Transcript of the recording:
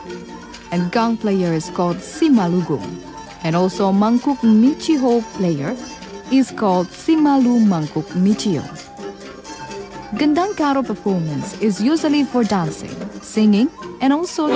And gang player is called Simalugong. And also Mangkuk Michiho player is called Simalu Mangkuk Michio. Gendang Karo performance is usually for dancing, singing, and also